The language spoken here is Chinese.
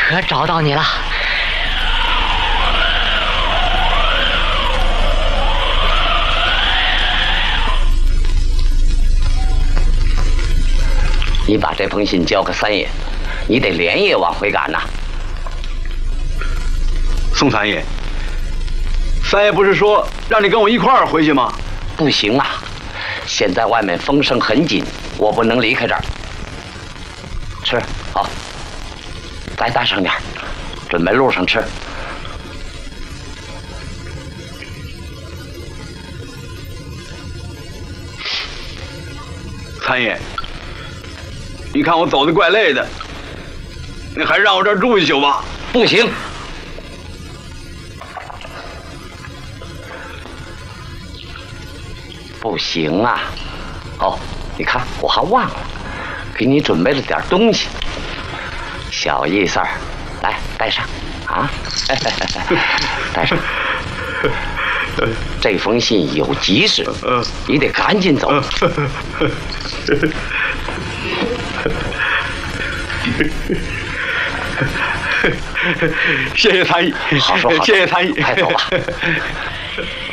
可找到你了。 你把这封信交给三爷，你得连夜往回赶呐。 宋三爷，三爷不是说让你跟我一块儿回去吗？ 不行啊，现在外面风声很紧，我不能离开这儿。吃好，再带上点，准备路上吃。 三爷，你看我走的怪累的，你还是让我这儿住一宿吧。 不行。不行啊！哦，你看我还忘了，给你准备了点东西，小意思儿，来带上啊！带上。这封信有急事，你得赶紧走。 谢谢参议， 好说好说， 谢谢参议， 快走吧。